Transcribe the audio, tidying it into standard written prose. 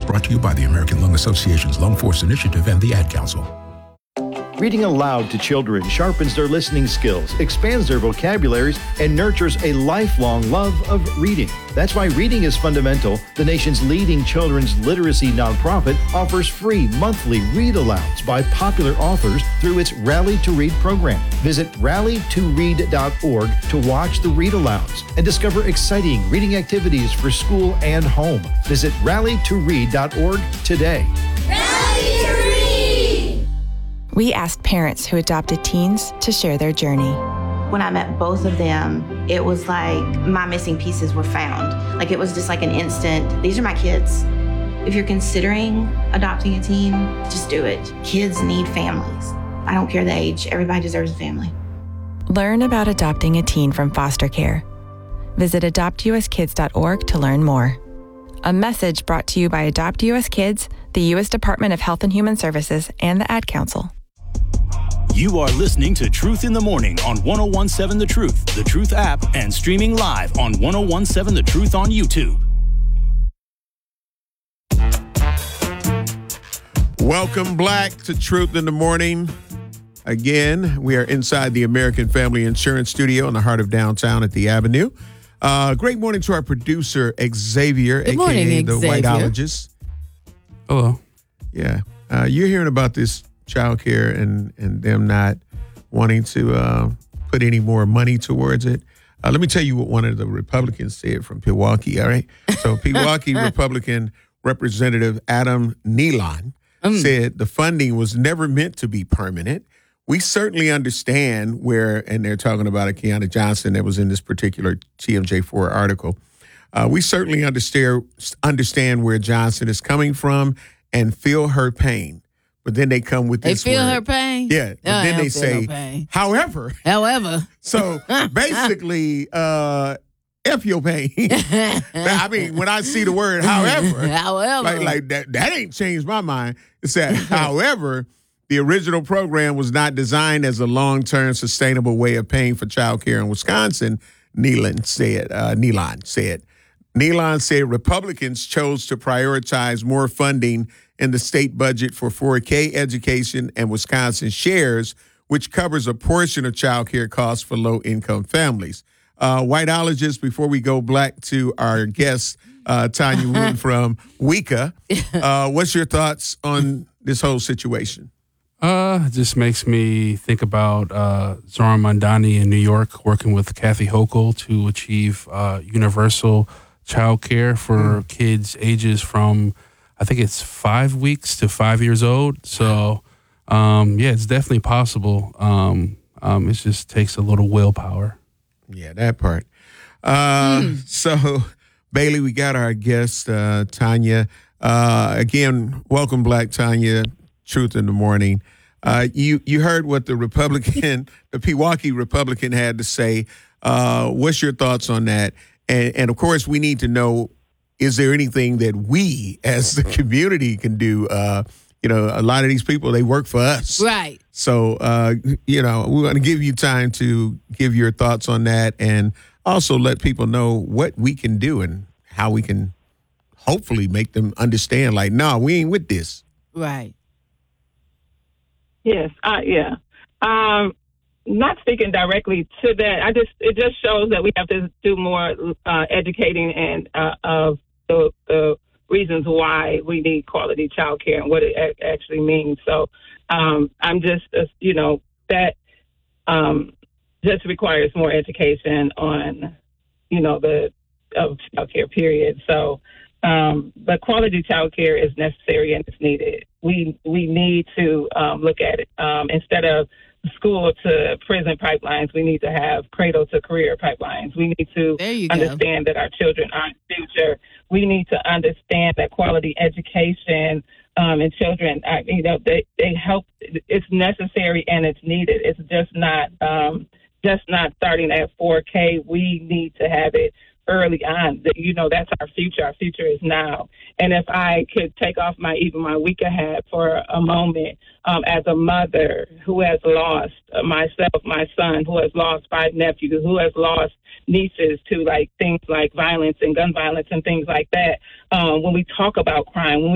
Brought to you by the American Lung Association's Lung Force Initiative and the Ad Council. Reading aloud to children sharpens their listening skills, expands their vocabularies, and nurtures a lifelong love of reading. That's why Reading is Fundamental, the nation's leading children's literacy nonprofit, offers free monthly read-alouds by popular authors through its Rally to Read program. Visit rallytoread.org to watch the read-alouds and discover exciting reading activities for school and home. Visit rallytoread.org today. Rally to Read! We asked parents who adopted teens to share their journey. When I met both of them, it was like my missing pieces were found. Like it was just like an instant, these are my kids. If you're considering adopting a teen, just do it. Kids need families. I don't care the age, everybody deserves a family. Learn about adopting a teen from foster care. Visit adoptuskids.org to learn more. A message brought to you by Adopt US Kids, the U.S. Department of Health and Human Services, and the Ad Council. You are listening to Truth in the Morning on 1017 The Truth app, and streaming live on 1017 The Truth on YouTube. Welcome back to Truth in the Morning. Again, we are inside the American Family Insurance Studio in the heart of downtown at the Avenue. Great morning to our producer, Xavier, Good morning, a.k.a. the Xavier. Whiteologist. Hello. Yeah. You're hearing about this child care and them not wanting to put any more money towards it. Let me tell you what one of the Republicans said from Pewaukee, all right? So Pewaukee Republican Representative Adam Nealon said the funding was never meant to be permanent. We certainly understand where, and they're talking about a Kiana Johnson that was in this particular TMJ4 article. We certainly understand where Johnson is coming from and feel her pain. But then they come with this They feel word. her pain? Yeah. But then they say, however. So basically, F your pain. I mean, when I see the word however, like that ain't changed my mind. It said, however, the original program was not designed as a long-term sustainable way of paying for child care in Wisconsin, Nealon said. Nealon said Republicans chose to prioritize more funding in the state budget for 4K education and Wisconsin Shares, which covers a portion of child care costs for low-income families. Whiteologist, before we go back to our guest, Tanya Woon from WICA, what's your thoughts on this whole situation? It just makes me think about Zoran Mandani in New York working with Kathy Hochul to achieve universal child care for kids ages from, I think it's 5 weeks to 5 years old. So, it's definitely possible. It just takes a little willpower. Yeah, that part. So, Bailey, we got our guest, Tanya. Again, welcome, Black Tanya. Truth in the Morning. You heard what the Pewaukee Republican had to say. What's your thoughts on that? And of course, we need to know, is there anything that we as the community can do? A lot of these people, they work for us. Right. So, we're going to give you time to give your thoughts on that and also let people know what we can do and how we can hopefully make them understand, like, no, we ain't with this. Right. Yes, not speaking directly to that, it just shows that we have to do more educating and of the reasons why we need quality child care and what it actually means. So I'm just, that just requires more education on, the child care period. So, but quality child care is necessary and it's needed. We need to look at it instead of school to prison pipelines. We need to have cradle to career pipelines. We need to understand that our children are the future. We need to understand that quality education and children, they help. It's necessary and it's needed. It's just not starting at 4K. We need to have it early on. That's our future. Our future is now. And if I could take off my WICA hat for a moment, as a mother who has lost myself, my son, who has lost 5 nephews, who has lost nieces to things like violence and gun violence and things like that. When we talk about crime, when we